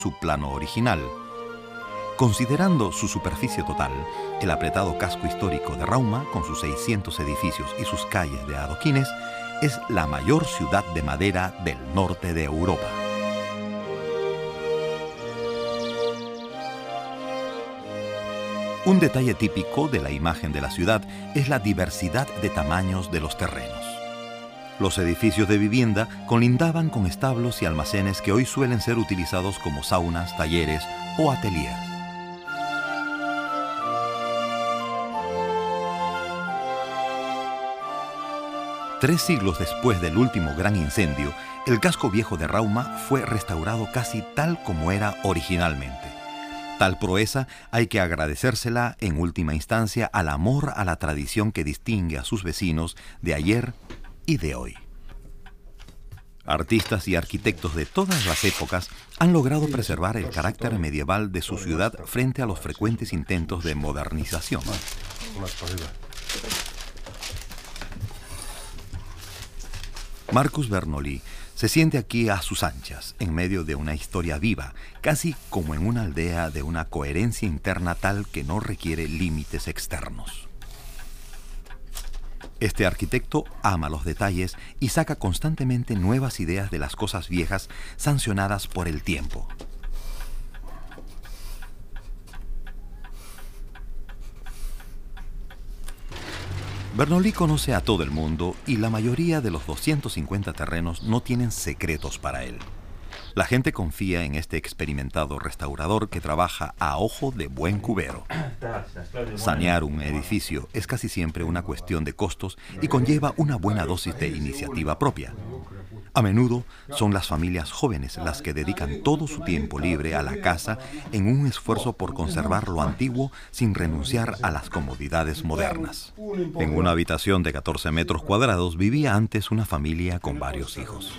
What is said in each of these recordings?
su plano original. Considerando su superficie total, el apretado casco histórico de Rauma, con sus 600 edificios y sus calles de adoquines, es la mayor ciudad de madera del norte de Europa. Un detalle típico de la imagen de la ciudad es la diversidad de tamaños de los terrenos. Los edificios de vivienda colindaban con establos y almacenes que hoy suelen ser utilizados como saunas, talleres o ateliers. Tres siglos después del último gran incendio, el casco viejo de Rauma fue restaurado casi tal como era originalmente. Tal proeza hay que agradecérsela en última instancia al amor a la tradición que distingue a sus vecinos de ayer y de hoy. Artistas y arquitectos de todas las épocas han logrado preservar el carácter medieval de su ciudad frente a los frecuentes intentos de modernización. Marcus Bernoulli se siente aquí a sus anchas, en medio de una historia viva, casi como en una aldea de una coherencia interna tal que no requiere límites externos. Este arquitecto ama los detalles y saca constantemente nuevas ideas de las cosas viejas sancionadas por el tiempo. Bernoulli conoce a todo el mundo y la mayoría de los 250 terrenos no tienen secretos para él. La gente confía en este experimentado restaurador que trabaja a ojo de buen cubero. Sanear un edificio es casi siempre una cuestión de costos y conlleva una buena dosis de iniciativa propia. A menudo son las familias jóvenes las que dedican todo su tiempo libre a la casa en un esfuerzo por conservar lo antiguo sin renunciar a las comodidades modernas. En una habitación de 14 metros cuadrados vivía antes una familia con varios hijos.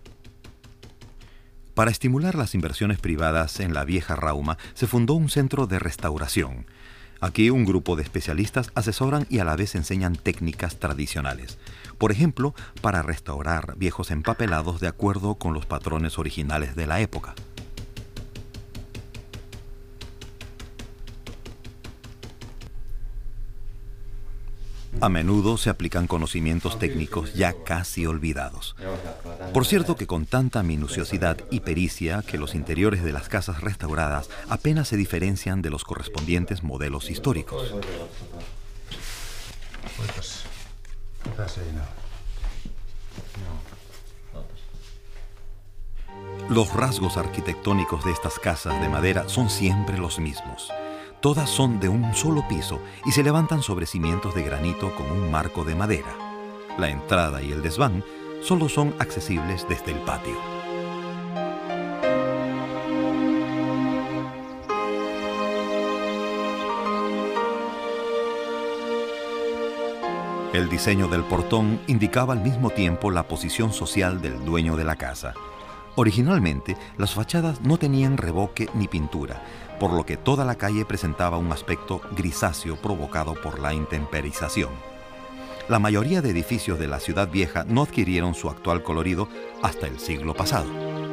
Para estimular las inversiones privadas en la vieja Rauma, se fundó un centro de restauración. Aquí un grupo de especialistas asesoran y a la vez enseñan técnicas tradicionales. Por ejemplo, para restaurar viejos empapelados de acuerdo con los patrones originales de la época. A menudo se aplican conocimientos técnicos ya casi olvidados. Por cierto que con tanta minuciosidad y pericia que los interiores de las casas restauradas apenas se diferencian de los correspondientes modelos históricos. Los rasgos arquitectónicos de estas casas de madera son siempre los mismos. Todas son de un solo piso y se levantan sobre cimientos de granito con un marco de madera. La entrada y el desván solo son accesibles desde el patio. El diseño del portón indicaba al mismo tiempo la posición social del dueño de la casa. Originalmente, las fachadas no tenían revoque ni pintura, por lo que toda la calle presentaba un aspecto grisáceo provocado por la intemperización. La mayoría de edificios de la ciudad vieja no adquirieron su actual colorido hasta el siglo pasado.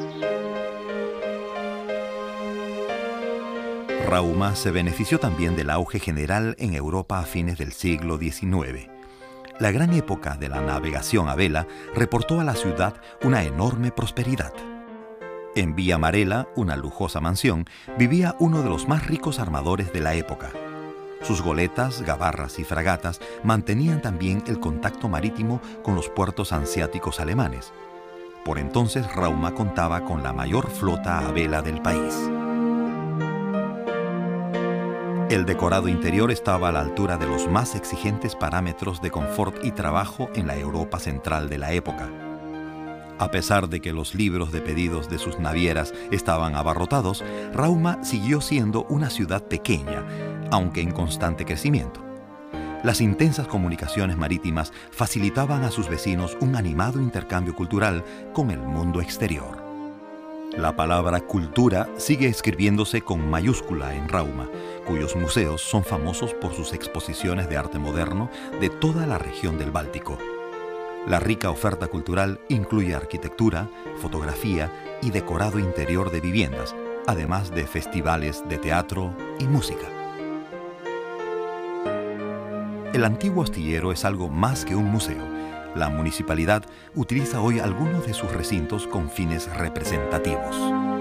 Rauma se benefició también del auge general en Europa a fines del siglo XIX. La gran época de la navegación a vela reportó a la ciudad una enorme prosperidad. En Villa Marella, una lujosa mansión, vivía uno de los más ricos armadores de la época. Sus goletas, gabarras y fragatas mantenían también el contacto marítimo con los puertos hanseáticos alemanes. Por entonces, Rauma contaba con la mayor flota a vela del país. El decorado interior estaba a la altura de los más exigentes parámetros de confort y trabajo en la Europa central de la época. A pesar de que los libros de pedidos de sus navieras estaban abarrotados, Rauma siguió siendo una ciudad pequeña, aunque en constante crecimiento. Las intensas comunicaciones marítimas facilitaban a sus vecinos un animado intercambio cultural con el mundo exterior. La palabra cultura sigue escribiéndose con mayúscula en Rauma, cuyos museos son famosos por sus exposiciones de arte moderno de toda la región del Báltico. La rica oferta cultural incluye arquitectura, fotografía y decorado interior de viviendas, además de festivales de teatro y música. El antiguo astillero es algo más que un museo. La municipalidad utiliza hoy algunos de sus recintos con fines representativos.